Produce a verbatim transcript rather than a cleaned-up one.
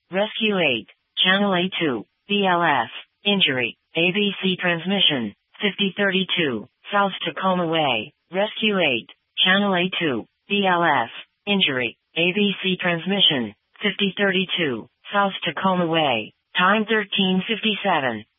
Rescue eight, Channel A two, B L S, injury, A B C transmission, fifty thirty-two, South Tacoma Way, Rescue eight, Channel A two, B L S, injury, A B C transmission, fifty thirty-two, South Tacoma Way, time thirteen fifty-seven.